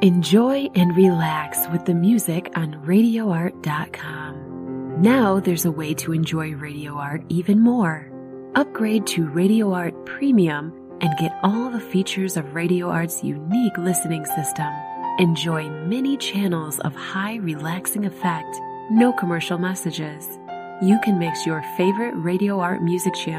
Enjoy and relax with the music on RadioArt.com. Now there's a way to enjoy Radio Art even more. Upgrade to Radio Art Premium and get all the features of Radio Art's unique listening system. Enjoy many channels of high relaxing effect, no commercial messages. You can mix your favorite Radio Art music channel